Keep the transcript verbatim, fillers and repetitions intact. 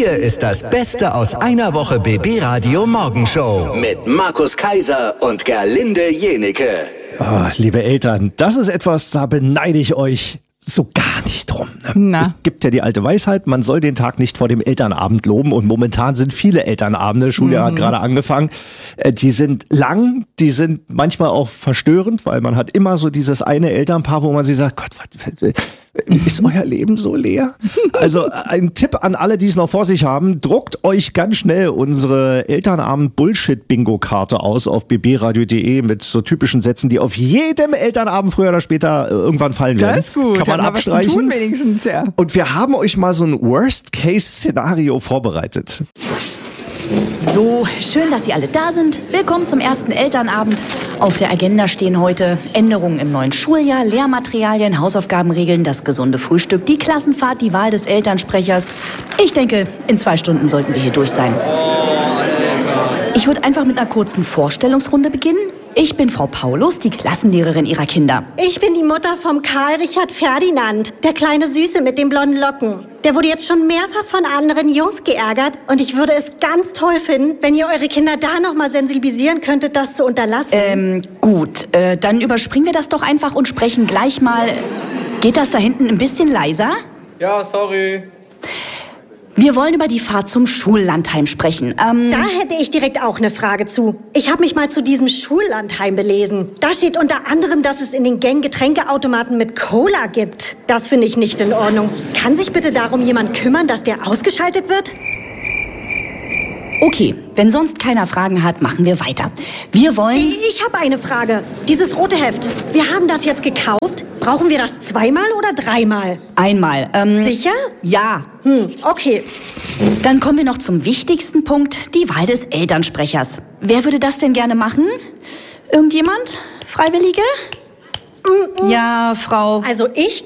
Hier ist das Beste aus einer Woche B B Radio Morgenshow mit Markus Kaiser und Gerlinde Jenecke. Oh, liebe Eltern, das ist etwas, da beneide ich euch so gar nicht drum. Ne? Na. Es gibt ja die alte Weisheit, man soll den Tag nicht vor dem Elternabend loben, und momentan sind viele Elternabende, Schuljahr hat gerade angefangen, äh, die sind lang, die sind manchmal auch verstörend, weil man hat immer so dieses eine Elternpaar, wo man sich sagt, Gott, was, ist euer Leben so leer? Also ein Tipp an alle, die es noch vor sich haben, druckt euch ganz schnell unsere Elternabend-Bullshit-Bingo-Karte aus auf b b radio punkt de mit so typischen Sätzen, die auf jedem Elternabend früher oder später irgendwann fallen werden. Das ist gut. Kann man Haben wir abstreichen. was zu tun wenigstens, ja. Und wir haben euch mal so ein Worst-Case-Szenario vorbereitet. So, schön, dass Sie alle da sind. Willkommen zum ersten Elternabend. Auf der Agenda stehen heute Änderungen im neuen Schuljahr, Lehrmaterialien, Hausaufgabenregeln, das gesunde Frühstück, die Klassenfahrt, die Wahl des Elternsprechers. Ich denke, in zwei Stunden sollten wir hier durch sein. Ich würde einfach mit einer kurzen Vorstellungsrunde beginnen. Ich bin Frau Paulus, die Klassenlehrerin Ihrer Kinder. Ich bin die Mutter vom Karl Richard Ferdinand, der kleine Süße mit den blonden Locken. Der wurde jetzt schon mehrfach von anderen Jungs geärgert und ich würde es ganz toll finden, wenn ihr eure Kinder da nochmal sensibilisieren könntet, das zu unterlassen. Ähm, gut, äh, dann überspringen wir das doch einfach und sprechen gleich mal. Geht das da hinten ein bisschen leiser? Ja, sorry. Wir wollen über die Fahrt zum Schullandheim sprechen. Ähm, Da hätte ich direkt auch eine Frage zu. Ich habe mich mal zu diesem Schullandheim belesen. Da steht unter anderem, dass es in den Gängen Getränkeautomaten mit Cola gibt. Das finde ich nicht in Ordnung. Kann sich bitte darum jemand kümmern, dass der ausgeschaltet wird? okay, wenn sonst keiner Fragen hat, machen wir weiter. Wir wollen... Ich habe eine Frage. Dieses rote Heft, wir haben das jetzt gekauft. Brauchen wir das zweimal oder dreimal? Einmal. Ähm, Sicher? Ja. Hm, okay. Dann kommen wir noch zum wichtigsten Punkt, die Wahl des Elternsprechers. Wer würde das denn gerne machen? Irgendjemand? Freiwillige? Ja, Frau... Also ich